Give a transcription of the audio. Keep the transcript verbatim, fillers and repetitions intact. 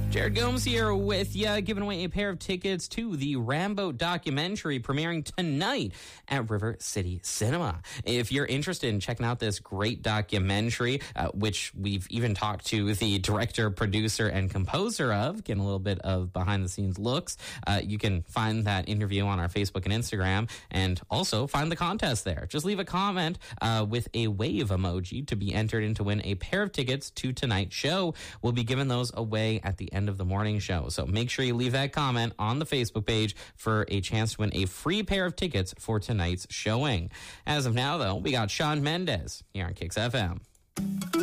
Jared Gomes here with you, giving away a pair of tickets to the Rambo documentary premiering tonight at River City Cinema. If you're interested in checking out this great documentary, uh, which we've even talked to the director, producer, and composer of, getting a little bit of behind-the-scenes looks, uh, you can find that interview on our Facebook and Instagram, and also find the contest there. Just leave a comment uh, with a wave emoji to be entered in to win a pair of tickets to tonight's show. We'll be giving those away at the end of the morning show. So make sure you leave that comment on the Facebook page for a chance to win a free pair of tickets for tonight's showing. As of now, though, we got Shawn Mendes here on Kicks F M.